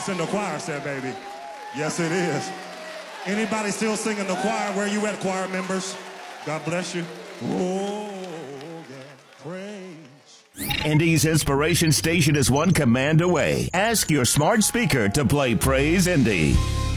It's in the choir set, baby. Yes, it is. Anybody still singing the choir? Where you at, choir members? God bless you. Oh, yeah. Praise. Indy's inspiration station is one command away. Ask your smart speaker to play Praise Indy.